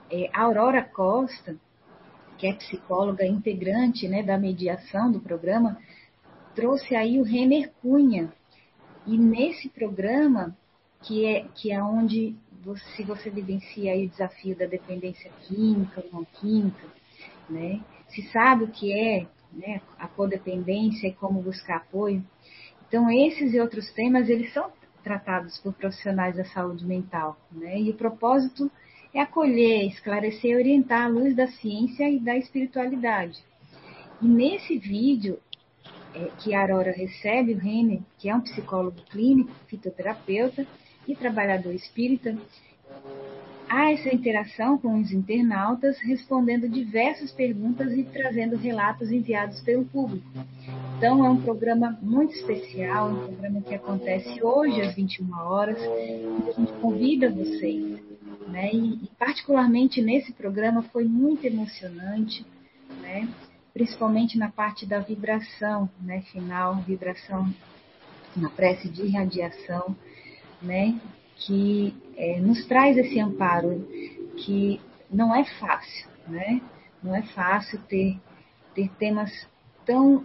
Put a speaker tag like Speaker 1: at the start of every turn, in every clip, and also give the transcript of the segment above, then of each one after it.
Speaker 1: A Aurora Costa, que é psicóloga integrante, né, da mediação do programa, trouxe aí o Renner Cunha. E nesse programa, que é onde se você vivencia aí o desafio da dependência química ou não química, né, se sabe o que é, né, a codependência e como buscar apoio. Então, esses e outros temas, eles são tratados por profissionais da saúde mental, né? E o propósito é acolher, esclarecer e orientar à luz da ciência e da espiritualidade. E nesse vídeo que a Aurora recebe, o Renner, que é um psicólogo clínico, fitoterapeuta e trabalhador espírita, há essa interação com os internautas, respondendo diversas perguntas e trazendo relatos enviados pelo público. Então, é um programa muito especial, um programa que acontece hoje às 21 horas, e a gente convida vocês, né? E particularmente nesse programa foi muito emocionante, né? Principalmente na parte da vibração, né? Final, vibração na prece de irradiação, né? Que nos traz esse amparo, que não é fácil, né? Não é fácil ter temas tão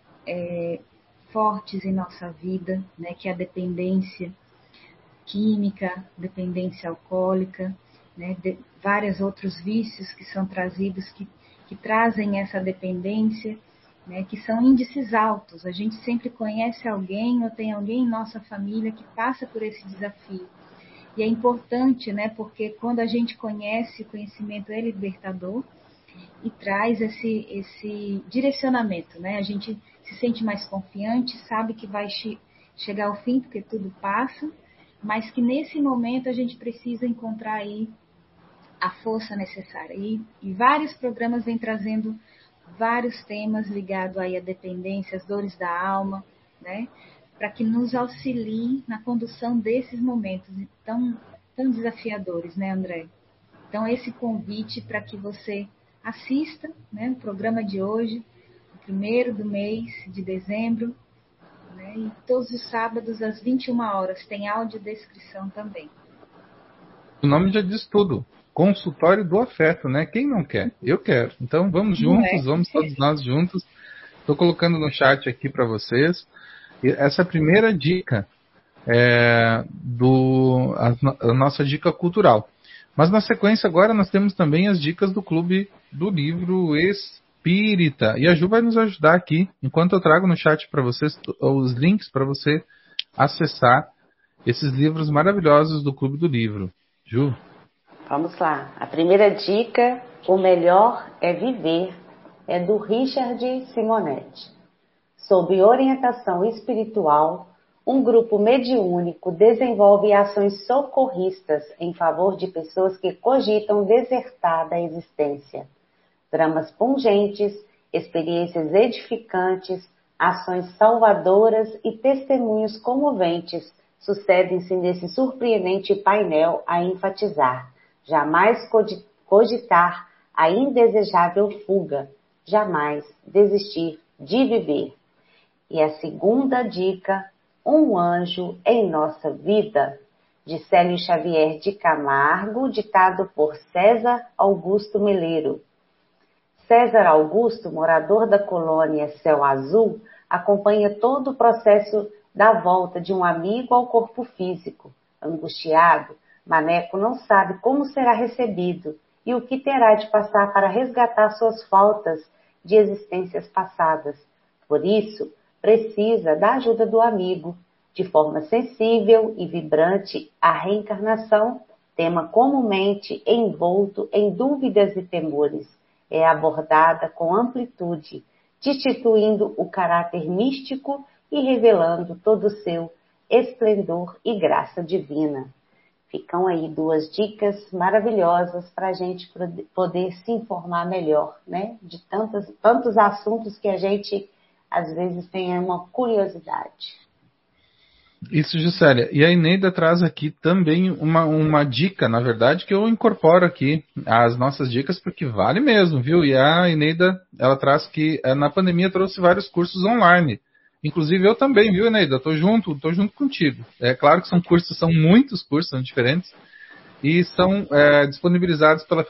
Speaker 1: fortes em nossa vida, né, que é a dependência química, dependência alcoólica, né, vários outros vícios que são trazidos, que trazem essa dependência, né, que são índices altos. A gente sempre conhece alguém ou tem alguém em nossa família que passa por esse desafio. E é importante, né, porque quando a gente conhece, o conhecimento é libertador, e traz esse direcionamento, né? A gente se sente mais confiante, sabe que vai chegar ao fim, porque tudo passa, mas que nesse momento a gente precisa encontrar aí a força necessária. E vários programas vêm trazendo vários temas ligados aí à dependência, às dores da alma, né? Para que nos auxilie na condução desses momentos tão desafiadores, né, André? Então, esse convite para que você assista, né, o programa de hoje, o primeiro do mês de dezembro, né, e todos os sábados às 21 horas. Tem audiodescrição também.
Speaker 2: O nome já diz tudo. Consultório do afeto, né? Quem não quer? Eu quero. Então vamos juntos, vamos todos nós juntos. Estou colocando no chat aqui para vocês. Essa é a primeira dica, a nossa dica cultural. Mas na sequência agora nós temos também as dicas do Clube do Livro Espírita. E a Ju vai nos ajudar aqui, enquanto eu trago no chat para vocês os links para você acessar esses livros maravilhosos do Clube do Livro. Ju?
Speaker 3: Vamos lá. A primeira dica, O Melhor é Viver, é do Richard Simonetti. Sob orientação espiritual, um grupo mediúnico desenvolve ações socorristas em favor de pessoas que cogitam desertar da existência. Dramas pungentes, experiências edificantes, ações salvadoras e testemunhos comoventes sucedem-se nesse surpreendente painel a enfatizar: jamais cogitar a indesejável fuga, jamais desistir de viver. E a segunda dica, Um Anjo em Nossa Vida, de Célio Xavier de Camargo, ditado por César Augusto Meleiro. César Augusto, morador da colônia Céu Azul, acompanha todo o processo da volta de um amigo ao corpo físico. Angustiado, Maneco não sabe como será recebido e o que terá de passar para resgatar suas faltas de existências passadas. Por isso, precisa da ajuda do amigo. De forma sensível e vibrante, a reencarnação, tema comumente envolto em dúvidas e temores, é abordada com amplitude, destituindo o caráter místico e revelando todo o seu esplendor e graça divina. Ficam aí duas dicas maravilhosas para a gente poder se informar melhor, né? De tantos assuntos que a gente, às vezes, tem uma curiosidade.
Speaker 2: Isso, Juscelia. E a Eneida traz aqui também uma dica, na verdade, que eu incorporo aqui as nossas dicas, porque vale mesmo, viu? E a Eneida, ela traz que na pandemia trouxe vários cursos online. Inclusive eu também, viu, Eneida? Tô junto contigo. É claro que são muitos cursos, são diferentes, e são disponibilizados pela